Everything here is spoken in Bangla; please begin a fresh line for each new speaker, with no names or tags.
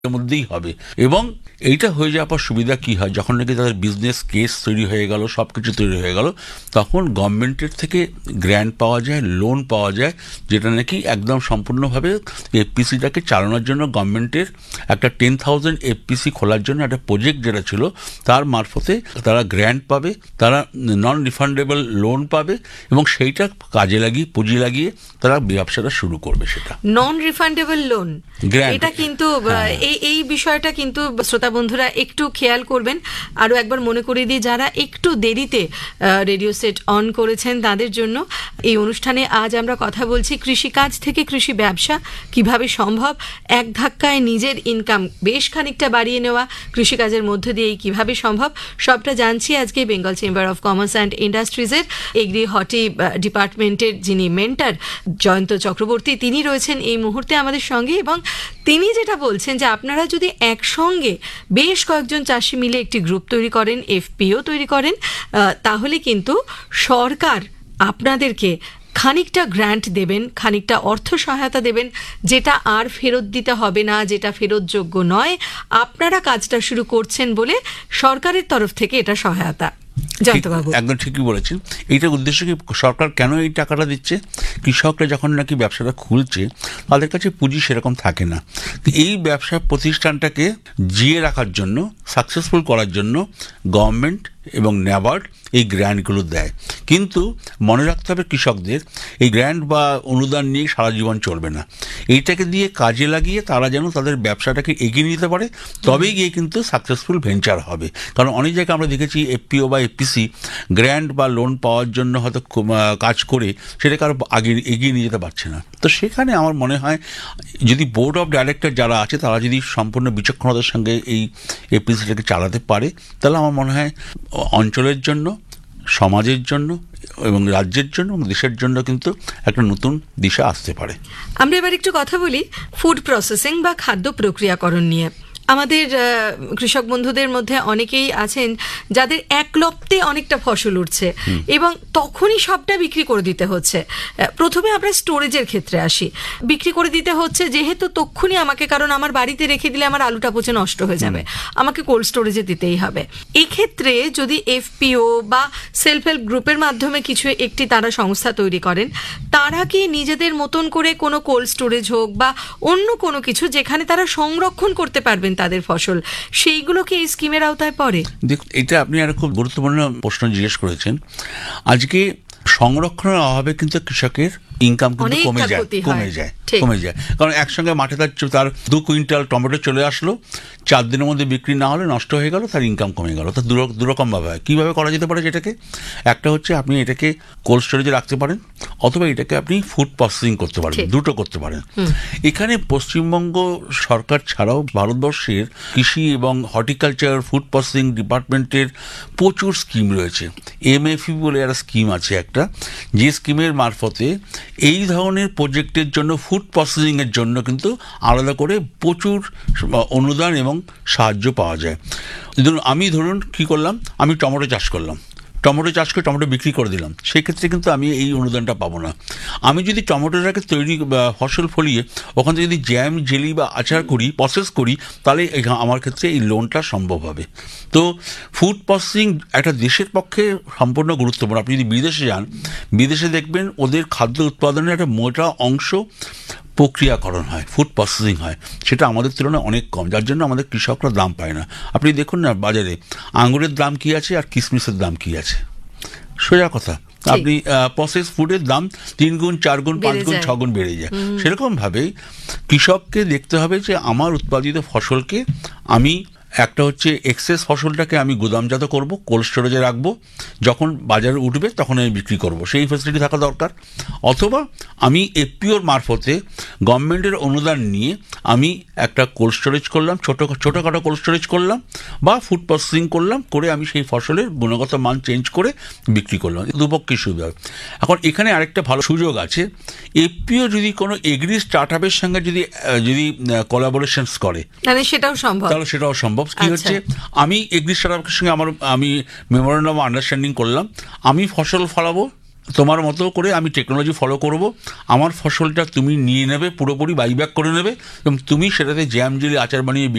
মধ্যেই হবে। এবং এইটা হয়ে যাওয়ার পর সুবিধা কি হয়, যখন নাকি তাদের বিজনেস কেস তৈরি হয়ে গেল, সব কিছু তৈরি হয়ে গেল, তখন গভর্নমেন্টের থেকে গ্র্যান্ট পাওয়া যায়, লোন পাওয়া যায়, যেটা নাকি একদম সম্পূর্ণভাবে এফপিসিটাকে চালানোর জন্য গভর্নমেন্টের একটা 10,000 এফপিসি খোলার জন্য একটা প্রজেক্ট যেটা ছিল তার মারফতে তারা গ্র্যান্ট পাবে, তারা নন রিফান্ডেবল লোন পাবে, এবং সেইটা কাজে লাগিয়ে পুঁজি লাগিয়ে তারা ব্যবসাটা শুরু করবে। সেটা
নন রিফান্ডেবল লোন, এটা কিন্তু এই বিষয়টা কিন্তু শ্রোতা বন্ধুরা একটু খেয়াল করবেন। আরো একবার মনে করিয়ে দিই, যারা একটু দেরিতে রেডিও সেট অন করেছেন তাদের জন্য এই অনুষ্ঠানে আজ আমরা কথা বলছি কৃষিকাজ থেকে কৃষি ব্যবসা কিভাবে সম্ভব, এক ধাক্কায় নিজের ইনকাম বেশ খানিকটা বাড়িয়ে নেওয়া কৃষিকাজের মধ্য দিয়ে কিভাবে সম্ভব, সবটা জানছি আজকে Bengal chamber of commerce and ইন্ডাস্ট্রিজের agri horti ডিপার্টমেন্টের যিনি মেন্টর জয়ন্ত চক্রবর্তী, তিনি রয়েছেন এই মুহূর্তে আমাদের সঙ্গে। এবং তিনি যেটা বলছেন যে আপনারা যদি একসঙ্গে বেশ কয়েকজন চাষি মিলে একটি গ্রুপ তৈরি করেন, এফপিও তৈরি করেন, তাহলে কিন্তু সরকার আপনাদেরকে খানিকটা গ্র্যান্ট দেবেন, খানিকটা অর্থ সহায়তা দেবেন, যেটা আর ফেরত দিতে হবে না, যেটা ফেরতযোগ্য নয়। আপনারা কাজটা শুরু করছেন বলে সরকারের তরফ থেকে এটা সহায়তা।
একদম ঠিকই বলেছেন। এইটার উদ্দেশ্য কি, সরকার কেন এই টাকাটা দিচ্ছে? কৃষকরা যখন নাকি ব্যবসাটা খুলছে তাদের কাছে পুঁজি সেরকম থাকে না। এই ব্যবসা প্রতিষ্ঠানটাকে জিয়ে রাখার জন্য, সাকসেসফুল করার জন্য গভর্নমেন্ট এবং ন্যাবার্ড এই গ্র্যান্টগুলো দেয়। কিন্তু মনে রাখতে হবে কৃষকদের, এই গ্র্যান্ট বা অনুদান নিয়ে সারা জীবন চলবে না। এইটাকে দিয়ে কাজে লাগিয়ে তারা যেন তাদের ব্যবসাটাকে এগিয়ে নিতে পারে, তবেই গিয়ে কিন্তু সাকসেসফুল ভেঞ্চার হবে। কারণ অনেক জায়গায় আমরা দেখেছি এফপিও বা এফপিসি গ্র্যান্ট বা লোন পাওয়ার জন্য হয়তো কাজ করে সেটাকে আরও আগে এগিয়ে নিয়ে যেতে পারছে না। তো সেখানে আমার মনে হয় যদি বোর্ড অফ ডাইরেক্টর যারা আছে তারা যদি সম্পূর্ণ বিচক্ষণতার সঙ্গে এই এফপিসিটাকে চালাতে পারে, তাহলে আমার মনে হয় অঞ্চলের জন্য, সমাজের জন্য এবং রাজ্যের জন্য এবং দেশের জন্য কিন্তু একটা নতুন দিশা আসতে পারে।
আমরা এবার একটু কথা বলি ফুড প্রসেসিং বা খাদ্য প্রক্রিয়াকরণ নিয়ে। আমাদের কৃষক বন্ধুদের মধ্যে অনেকেই আছেন যাদের একলপ্তে অনেকটা ফসল উঠছে এবং তখনই সবটা বিক্রি করে দিতে হচ্ছে। প্রথমে আমরা স্টোরেজের ক্ষেত্রে আসি। বিক্রি করে দিতে হচ্ছে যেহেতু তক্ষুনি আমাকে, কারণ আমার বাড়িতে রেখে দিলে আমার আলুটা পচে নষ্ট হয়ে যাবে, আমাকে কোল্ড স্টোরেজে দিতেই হবে। এক্ষেত্রে যদি এফপিও বা সেলফ হেল্প গ্রুপের মাধ্যমে কিছু একটি তারা সংস্থা তৈরি করেন, তারা কি নিজেদের মতন করে কোনো কোল্ড স্টোরেজ হোক বা অন্য কোনো কিছু যেখানে তারা সংরক্ষণ করতে পারবেন তাদের ফসল, সেইগুলো কি এই স্কিমের আওতায় পড়ে?
দেখুন, এটা আপনি আর খুব গুরুত্বপূর্ণ প্রশ্ন জিজ্ঞেস করেছেন। আজকে সংরক্ষণের অভাবে কিন্তু কৃষকের ইনকাম কিন্তু কমে যায়। কারণ একসঙ্গে মাঠে তার 2 কুইন্টাল টমেটো চলে আসলো, 4 দিনের মধ্যে বিক্রি না হলে নষ্ট হয়ে গেল, তার ইনকাম কমে গেল। তা দুরকমভাবে হয়। কীভাবে করা যেতে পারে যেটাকে? একটা হচ্ছে আপনি এটাকে কোল্ড স্টোরেজে রাখতে পারেন, অথবা এটাকে আপনি ফুড প্রসেসিং করতে পারেন, দুটো করতে পারেন। এখানে পশ্চিমবঙ্গ সরকার ছাড়াও ভারতবর্ষের কৃষি এবং হর্টিকালচার ফুড প্রসেসিং ডিপার্টমেন্টের প্রচুর স্কিম রয়েছে। এমএফই বলে একটা স্কিম আছে একটা, যে স্কিমের মারফতে এই ধরনের প্রজেক্টের জন্য, ফুড প্রসেসিংয়ের জন্য কিন্তু আলাদা করে প্রচুর অনুদান এবং সাহায্য পাওয়া যায়। ধরুন কী করলাম, আমি টমেটো চাষ করলাম, টমেটো চাষ করে টমেটো বিক্রি করে দিলাম, সেক্ষেত্রে কিন্তু আমি এই অনুদানটা পাবো না। আমি যদি টমেটোটাকে তৈরি ফসল ফলিয়ে ওখান থেকে যদি জ্যাম, জেলি বা আচার করি, প্রসেস করি, তাহলে আমার ক্ষেত্রে এই লোনটা সম্ভব হবে। তো ফুড প্রসেসিং একটা দেশের পক্ষে সম্পূর্ণ গুরুত্বপূর্ণ। আপনি যদি বিদেশে যান, বিদেশে দেখবেন ওদের খাদ্য উৎপাদনের একটা মোটা অংশ প্রক্রিয়াকরণ হয়, ফুড প্রসেসিং হয়, সেটা আমাদের তুলনায় অনেক কম, যার জন্য আমাদের কৃষকরা দাম পায় না। আপনি দেখুন না বাজারে আঙুরের দাম কী আছে আর কিশমিশের দাম কী আছে, সোজা কথা। আপনি প্রসেস ফুডের দাম 3 গুণ, 4 গুণ, 5 গুণ, 6 গুণ বেড়ে যায়। সেরকমভাবেই কৃষককে দেখতে হবে যে আমার উৎপাদিত ফসলকে আমি একটা হচ্ছে এক্সেস ফসলটাকে আমি গুদামজাত করব, কোল্ড স্টোরেজে রাখবো, যখন বাজারে উঠবে তখন আমি বিক্রি করব, সেই ফ্যাসিলিটি থাকা দরকার। অথবা আমি এফপিওর মারফতে গভর্নমেন্টের অনুদান নিয়ে আমি একটা কোল্ড স্টোরেজ করলাম, ছোটোখাটো কোল্ড স্টোরেজ করলাম বা ফুড প্রসেসিং করলাম, করে আমি সেই ফসলের গুণগত মান চেঞ্জ করে বিক্রি করলাম। দুপক্ষের সুবিধা। এখন এখানে আরেকটা ভালো সুযোগ আছে, এফপিও যদি কোনো এগ্রি স্টার্ট আপের সঙ্গে যদি কোলাবোরেশনস করে,
তাহলে সেটাও
সম্ভব। কি হচ্ছে, আমি এগ্রি স্টার্ট আপের সঙ্গে আমি মেমোরেন্ডাম অফ আন্ডারস্ট্যান্ডিং করলাম, আমি ফসল ফলাবো, তোমার মতো করে আমি টেকনোলজি ফলো করব, আমার ফসলটা তুমি নিয়ে নেবে, পুরোপুরি বাইব্যাক করে নেবে এবং তুমি সেটাতে জ্যাম জেলি আচার বানিয়ে